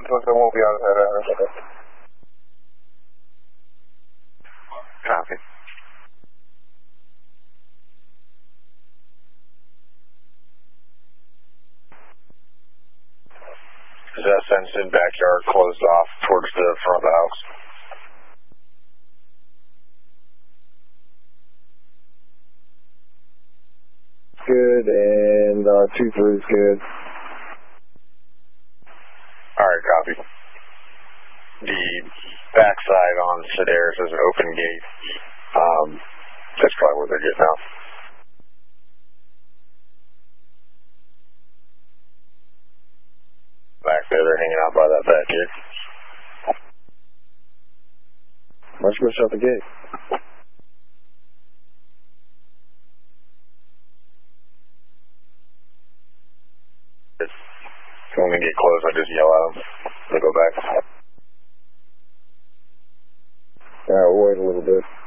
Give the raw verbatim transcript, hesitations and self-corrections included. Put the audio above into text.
Entonces we'll be on that. Copy. Is that fenced in backyard closed off towards the front of the house? Good, and uh, two through is good. Alright, copy. The backside on Sedaris is an open gate. Um, that's probably where they're getting out. Back there, they're hanging out by that back gate. Why don't you go shut the gate? When we get close, I just yell at them. They go back. Alright, we'll wait a little bit.